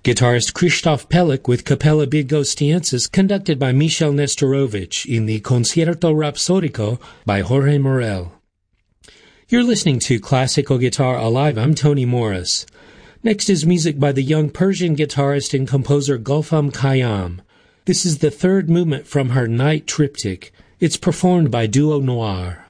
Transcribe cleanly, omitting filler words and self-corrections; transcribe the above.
Guitarist Krzysztof Pelik with Capella Bydgosztiensis conducted by Michel Nestorovich in the Concierto Rhapsodico by Jorge Morel. You're listening to Classical Guitar Alive. I'm Tony Morris. Next is music by the young Persian guitarist and composer Gulfam Khayyam. This is the third movement from her Night Triptych. It's performed by Duo Noir.